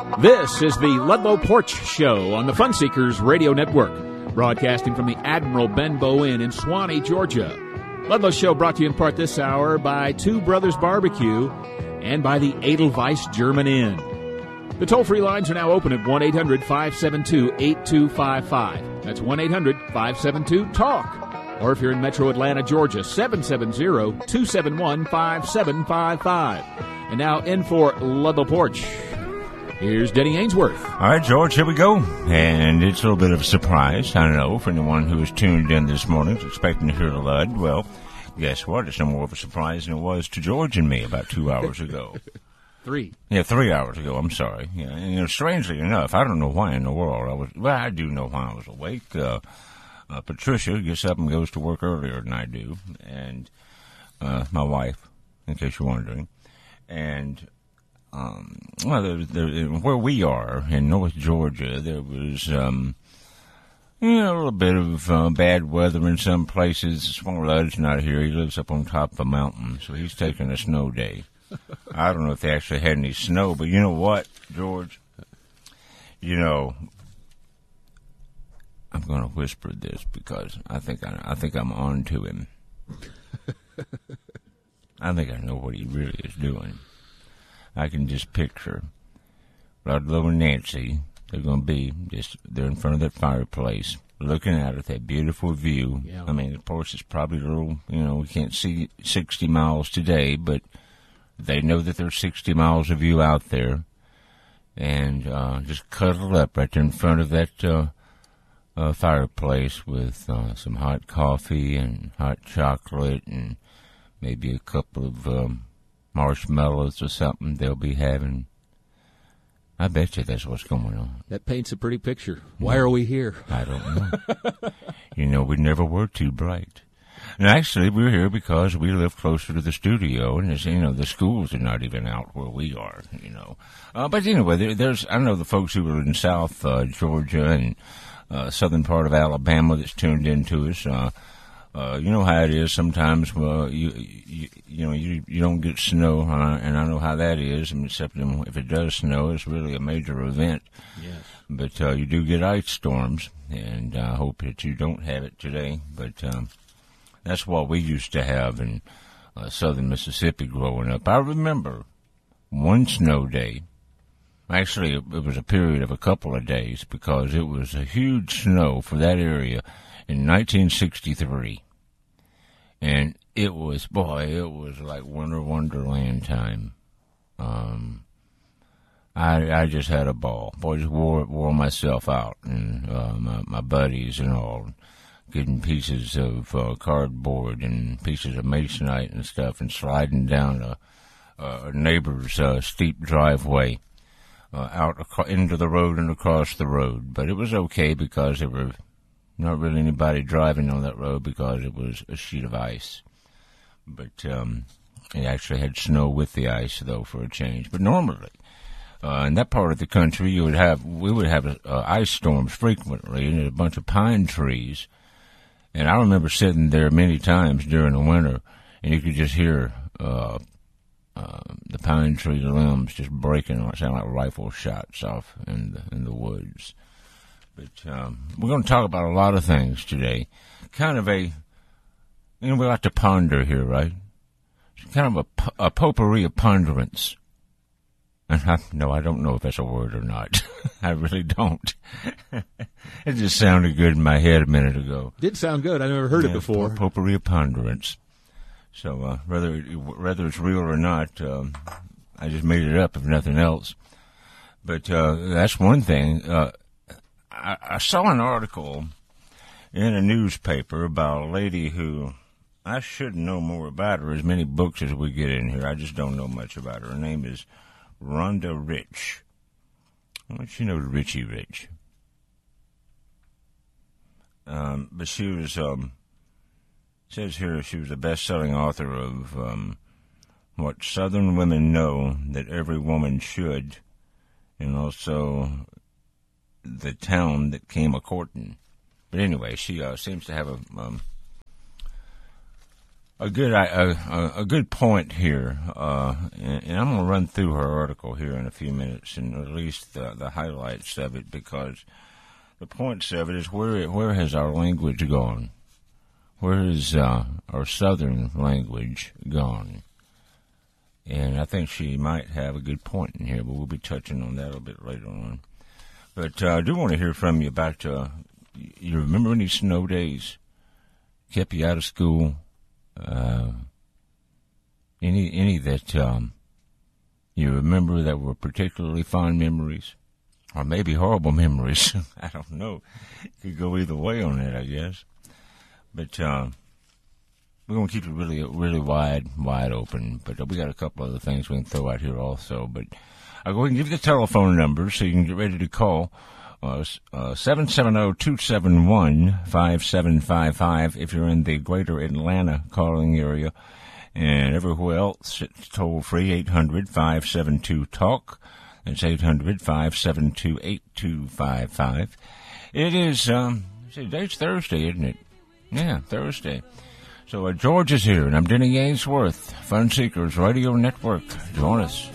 This is the Ludlow Porch Show on the Funseekers Radio Network, broadcasting from the Admiral Benbow Inn in Swanee, Georgia. Ludlow Show brought to you in part this hour by Two Brothers Barbecue and by the Edelweiss German Inn. The toll-free lines are now open at 1-800-572-8255. That's 1-800-572-TALK. Or if you're in Metro Atlanta, Georgia, 770-271-5755. And now in for Ludlow Porch, here's Denny Ainsworth. All right, George, here we go. And it's a little bit of a surprise, I know, for anyone who was tuned in this morning expecting to hear Lud. Well, guess what? It's no more of a surprise than it was to George and me about 2 hours ago. 3. Yeah, 3 hours ago. I'm sorry. Yeah, and, strangely enough, I don't know why in the world I do know why I was awake. Patricia gets up and goes to work earlier than I do, and my wife, in case you're wondering. And where we are in North Georgia, there was a little bit of bad weather in some places. Small Lud's not here. He lives up on top of a mountain, so he's taking a snow day. I don't know if they actually had any snow, but you know what, George? I'm going to whisper this because I think I'm on to him. I think I know what he really is doing. I can just picture Ludlow and Nancy. They're going to be they're in front of that fireplace, looking out at that beautiful view. Yeah. I mean, of course, it's probably a little, we can't see 60 miles today, but they know that there's 60 miles of view out there, and just cuddled up right there in front of that fireplace with some hot coffee and hot chocolate and maybe a couple of marshmallows or something they'll be having. I bet you that's what's going on. That paints a pretty picture. Why are we here? I don't know. We never were too bright. And actually, we're here because we live closer to the studio, and the schools are not even out where we are, But anyway, I know the folks who are in South Georgia and southern part of Alabama that's tuned into us. You know how it is sometimes. You don't get snow, and I know how that is. Except if it does snow, it's really a major event. Yes. But you do get ice storms, and I hope that you don't have it today. But that's what we used to have in southern Mississippi growing up. I remember one snow day. Actually, it was a period of a couple of days because it was a huge snow for that area in 1963. And it was like winter wonderland time. I just had a ball. Boy, just wore myself out, and my buddies and all, getting pieces of cardboard and pieces of masonite and stuff, and sliding down a neighbor's steep driveway out into the road and across the road. But it was okay because there were not really anybody driving on that road because it was a sheet of ice. But it actually had snow with the ice, though, for a change. But normally, in that part of the country, we would have ice storms frequently, and a bunch of pine trees. And I remember sitting there many times during the winter, and you could just hear the pine tree limbs just breaking, it sounded like rifle shots off in the woods. But we're going to talk about a lot of things today. Kind of we like to ponder here, right? It's kind of a potpourri of ponderance. And I don't know if that's a word or not. I really don't. It just sounded good in my head a minute ago. Did sound good. I never heard it before. Potpourri of ponderance. So whether it's real or not, I just made it up, if nothing else. But that's one thing. I saw an article in a newspaper about a lady who I should know more about her. As many books as we get in here, I just don't know much about her. Her name is Rhonda Rich. I want you to know Richie Rich. But she was, says here she was a best-selling author of What Southern Women Know That Every Woman Should, and also The Town That Came A-Courtin'. But anyway, she seems to have a good point here, and I'm going to run through her article here in a few minutes, and at least the highlights of it, because the points of it is where has our language gone? Where has our Southern language gone? And I think she might have a good point in here, but we'll be touching on that a little bit later on. But I do want to hear from you about, you remember any snow days kept you out of school? Any that you remember that were particularly fond memories? Or maybe horrible memories. I don't know. Could go either way on that, I guess. But we're going to keep it really wide open. But we got a couple other things we can throw out here also. But I'll go ahead and give you the telephone number so you can get ready to call. 770-271-5755 if you're in the greater Atlanta calling area. And everywhere else, it's toll free, 800-572-TALK. That's 800-572-8255. It is, today's Thursday, isn't it? Yeah, Thursday. So George is here, and I'm Denny Ainsworth, Fun Seekers Radio Network. Join us.